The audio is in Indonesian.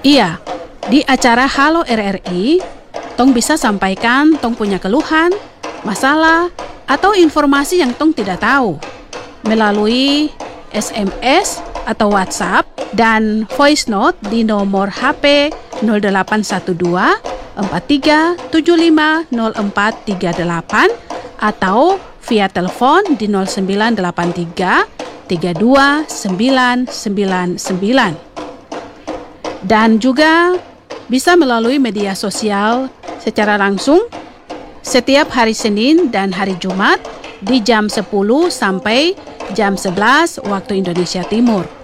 Iya, di acara Halo RRI, tong bisa sampaikan tong punya keluhan, masalah, atau informasi yang tong tidak tahu melalui SMS atau WhatsApp dan voice note di nomor HP 0812 43750438 atau via telepon di 0983 32999. Dan juga bisa melalui media sosial secara langsung setiap hari Senin dan hari Jumat di jam 10 sampai jam 11 waktu Indonesia Timur.